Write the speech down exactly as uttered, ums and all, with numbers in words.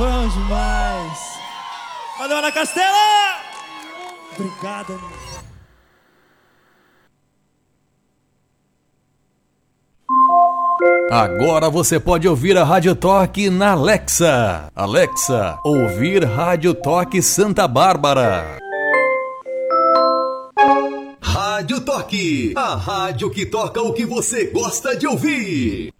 Bom demais. Valeu, Ana Castela! Obrigada. Agora você pode ouvir a Rádio Toque na Alexa. Alexa, ouvir Rádio Toque Santa Bárbara. Rádio Toque, a rádio que toca o que você gosta de ouvir.